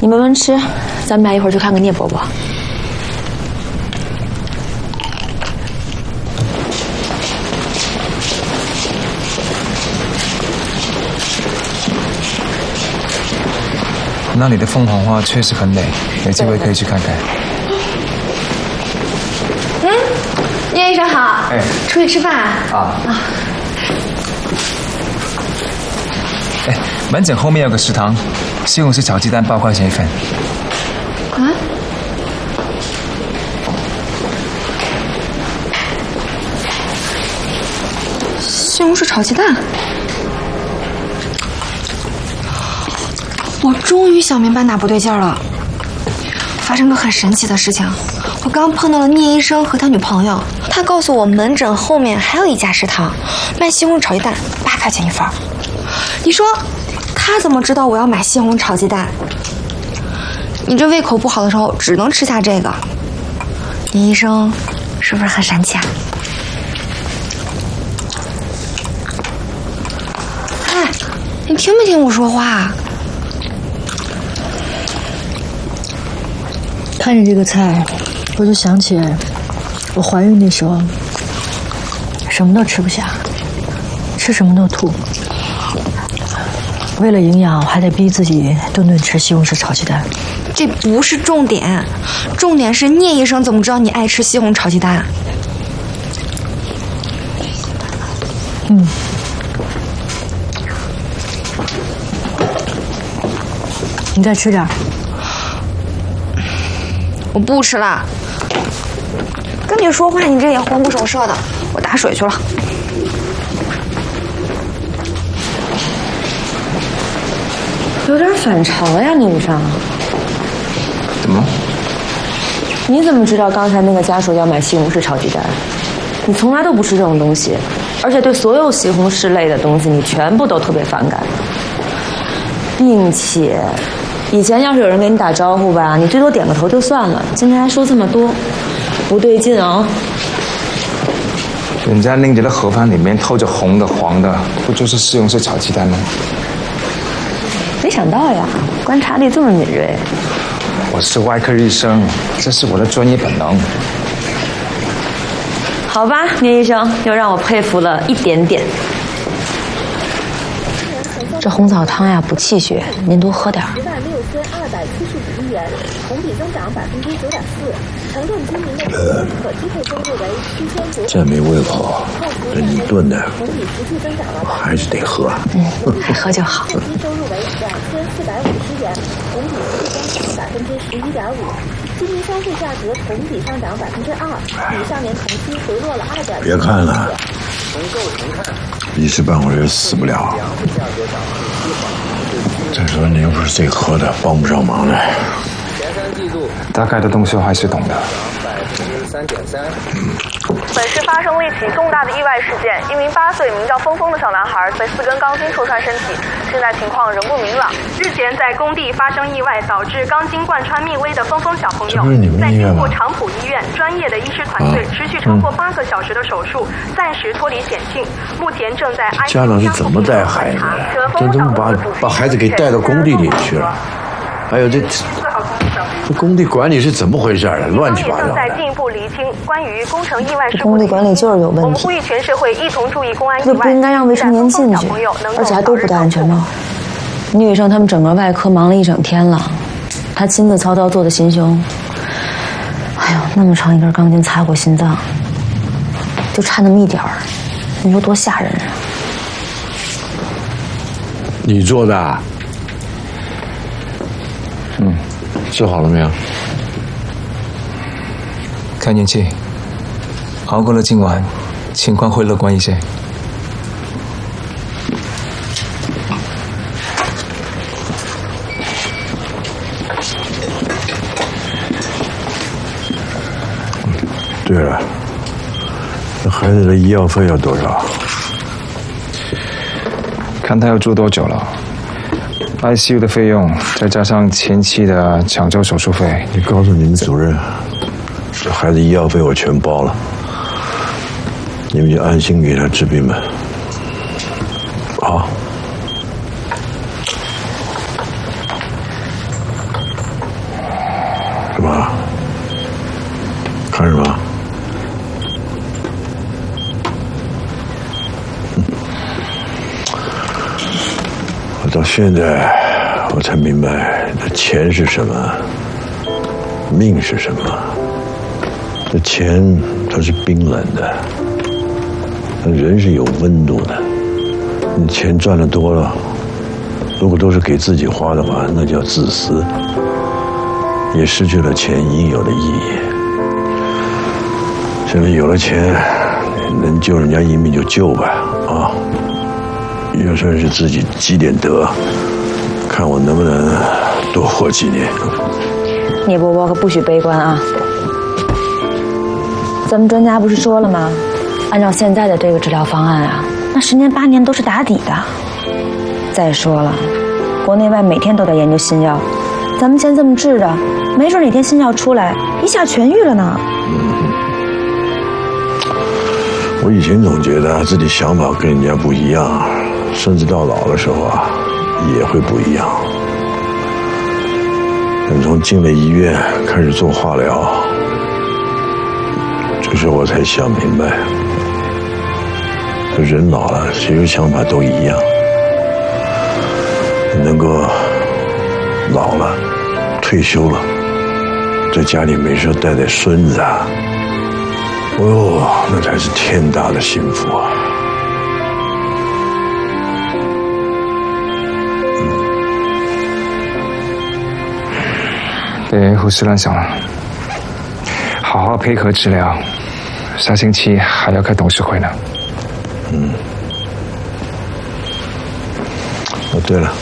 你慢慢吃，咱们俩一会儿去看看聂伯伯。 那里的凤凰花确实很美，有机会可以去看看。 聂医生好， 哎， 出去吃饭啊。哎，门诊后面有个食堂，西红柿炒鸡蛋8块钱一份。 啊？西红柿炒鸡蛋？我终于想明白哪不对劲儿了。发生个很神奇的事情，我刚碰到了聂医生和他女朋友，他告诉我门诊后面还有一家食堂，卖西红柿炒鸡蛋8块钱一份。你说他怎么知道我要买西红柿炒鸡蛋？你这胃口不好的时候只能吃下这个。聂医生是不是很神奇啊？哎，你听没听我说话？ 看着这个菜，我就想起我怀孕那时候，什么都吃不下，吃什么都吐。为了营养，还得逼自己顿顿吃西红柿炒鸡蛋。 这不是重点，重点是聂医生怎么知道你爱吃西红柿炒鸡蛋？ 你再吃点。 我不吃了。跟你说话，你这也魂不守舍的。我打水去了。 有点反常呀，聂医生。 怎么了？ 你怎么知道刚才那个家属要买西红柿炒鸡蛋？你从来都不吃这种东西，而且对所有西红柿类的东西你全部都特别反感，并且以前要是有人给你打招呼吧，你最多点个头就算了，今天还说这么多，不对劲啊！ 人家拎着的盒饭里面透着红的黄的，不就是西红柿炒鸡蛋吗？ 没想到呀，观察力这么敏锐。 我是外科医生，这是我的专业本能。 好吧，聂医生又让我佩服了一点点。这红枣汤呀补气血，您多喝点。 10.6275亿元，同比增长9.4%。承重居民的可支配收入为7900。 真没胃口，这你炖的， 同比持续增长了还是得喝。 爱喝就好。 现金收入为2450元，同比持续增长11.5%。居民消费价格同比上涨2%，比上年同期回落了2.1%。 别看了，一时半会儿也死不了。再说你又不是自己喝的，帮不上忙的。 大概的东西我还是懂的。 3.3%。本市发生了一起重大的意外事件，一名8岁名叫峰峰的小男孩被4根钢筋戳穿身体，现在情况仍不明朗。日前在工地发生意外，导致钢筋贯穿命危的峰峰小朋友，在经过长浦医院专业的医师团队持续超过8个小时的手术，暂时脱离险境，目前正在安。 家长是怎么带孩子的？真怎么把孩子给带到工地里去了？还有这工地管理是怎么回事啊？乱七八糟的。 正在进一步厘清关于工程意外事故。 工地管理就是有问题。 我们呼吁全社会一同注意公安意外。 那不应该让未成年进去，而且还都不戴安全帽。聂医生他们整个外科忙了一整天了，他亲自操刀做的心胸。哎呦，那么长一根钢筋擦过心脏，就差那么一点儿，你说多吓人啊！ 你做的？修好了没有？ 看运气，熬过了今晚，情况会乐观一些。 对了，这孩子的医药费要多少？ 看他要住多久了。ICU 的费用，再加上前期的抢救手术费， 你告诉你们主任，这孩子医药费我全包了，你们就安心给他治病吧。好。 看什么？我到现在我才明白，这钱是什么，命是什么。这钱它是冰冷的，人是有温度的。你钱赚得多了，如果都是给自己花的话，那叫自私，也失去了钱应有的意义。现在有了钱，能救人家一命就救吧，啊！也算是自己积点德，看我能不能多活几年。 聂伯伯可不许悲观啊！咱们专家不是说了吗？按照现在的这个治疗方案啊，那10年8年都是打底的。再说了，国内外每天都在研究新药，咱们先这么治着，没准哪天新药出来，一下痊愈了呢。 我以前总觉得自己想法跟人家不一样，甚至到老的时候啊，也会不一样。等从进了医院开始做化疗，这时候我才想明白，人老了，谁的想法都一样。能够老了、退休了，在家里没事带带孙子啊，哦，那才是天大的幸福啊！ 别胡思乱想了，好好配合治疗。下星期还要开董事会呢。 哦，对了，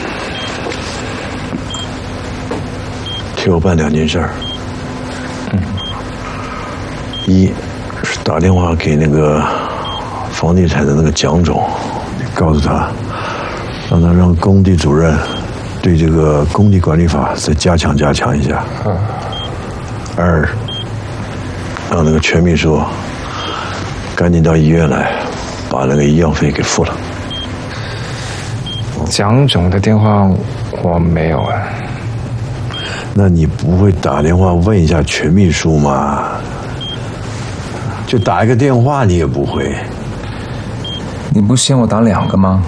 替我办2件事儿。一是打电话给那个房地产的那个蒋总，告诉他，让他让工地主任对这个工地管理法再加强一下。2，让那个全秘书赶紧到医院来，把那个医药费给付了。 蒋总的电话我没有啊。 那你不会打电话问一下全秘书吗？就打一个电话你也不会？ 你不嫌我打2个吗？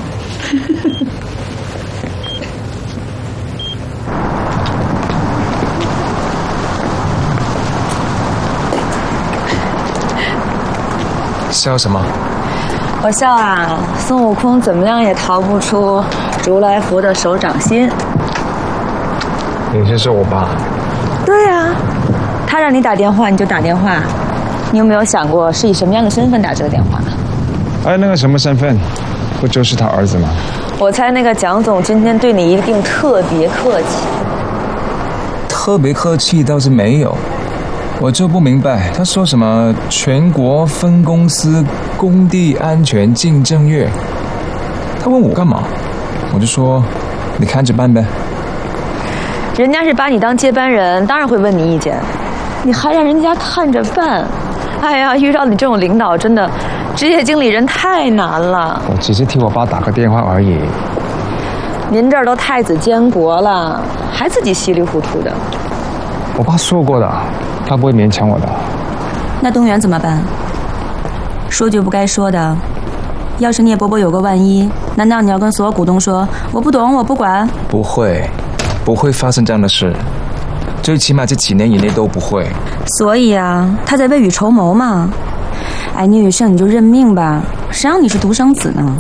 笑什么？ 我笑啊，孙悟空怎么样也逃不出如来佛的手掌心。 你是说我爸？ 对呀，他让你打电话你就打电话，你有没有想过是以什么样的身份打这个电话？ 哎，那个什么身份？不就是他儿子吗？ 我猜那个蒋总今天对你一定特别客气。 特别客气倒是没有，我就不明白他说什么全国分公司工地安全竞争月，他问我干嘛？我就说你看着办呗。 人家是把你当接班人，当然会问你意见，你还让人家看着办。哎呀，遇到你这种领导，真的职业经理人太难了。 我只是替我爸打个电话而已。 您这儿都太子监国了，还自己稀里糊涂的。 我爸说过的，他不会勉强我的。 那动员怎么办？说句不该说的，要是聂伯伯有个万一，难道你要跟所有股东说我不懂，我不管？ 不会发生这样的事，最起码这几年以内都不会。 所以啊，他在未雨绸缪嘛。哎，聂宇胜，你就认命吧，谁让你是独生子呢？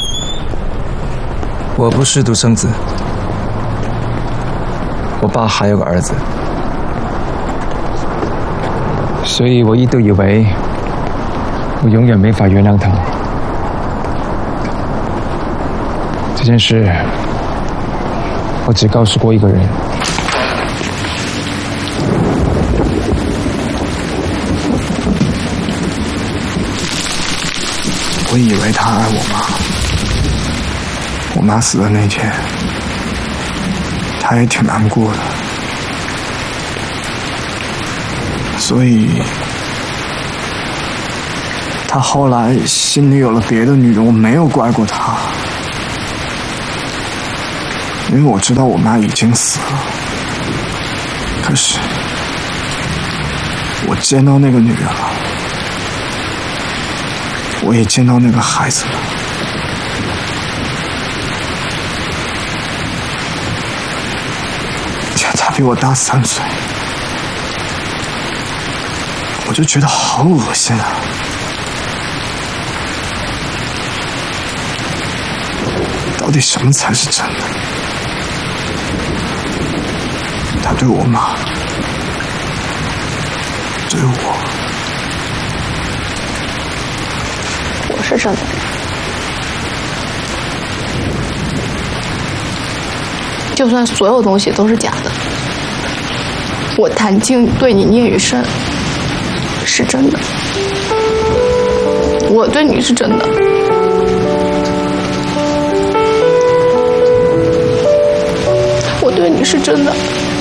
我不是独生子，我爸还有个儿子，所以我一度以为我永远没法原谅他。这件事我只告诉过一个人。我以为他爱我妈，我妈死的那天，他也挺难过的，所以他后来心里有了别的女人，我没有怪过他，因为我知道我妈已经死了。可是我见到那个女人了，我也见到那个孩子了。他比我大3岁，我就觉得好恶心啊！到底什么才是真的？他对我妈，对我， 我是真的。就算所有东西都是假的，我谭静对你聂雨生是真的，我对你是真的。我对你是真的。